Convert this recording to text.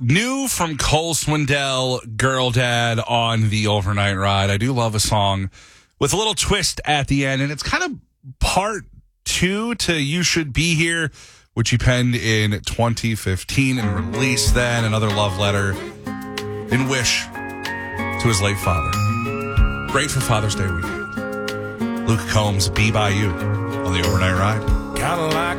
New from Cole Swindell, Girl Dad on the Overnight Ride. I do love a song with a little twist at the end, and it's kind of part two to You Should Be Here, which he penned in 2015 and released then. Another love letter in Wish to his late father. Great for Father's Day weekend. Luke Combs, Be By You on the Overnight Ride. Kinda like